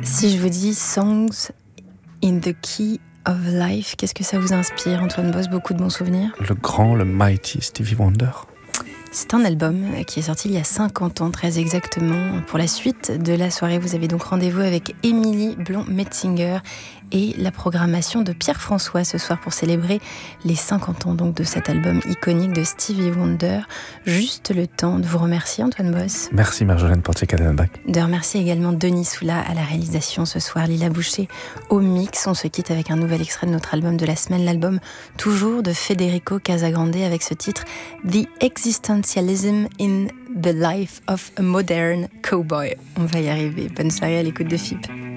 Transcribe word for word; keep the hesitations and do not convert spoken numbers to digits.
Si je vous dis Songs in the Key of Life, qu'est-ce que ça vous inspire, Antoine Boss? Beaucoup de bons souvenirs? Le grand, le mighty Stevie Wonder. C'est un album qui est sorti il y a cinquante ans, très exactement. Pour la suite de la soirée, vous avez donc rendez-vous avec Émilie Blond-Metzinger et la programmation de Pierre François ce soir pour célébrer les cinquante ans donc de cet album iconique de Stevie Wonder. Juste le temps de vous remercier, Antoine Boss. Merci Marjolaine Portier-Cadenbach. De remercier également Denis Soula à la réalisation ce soir, Lila Boucher au mix. On se quitte avec un nouvel extrait de notre album de la semaine, l'album toujours de Federico Casagrande avec ce titre The Existentialism in the Life of a Modern Cowboy. On va y arriver. Bonne soirée à l'écoute de F I P.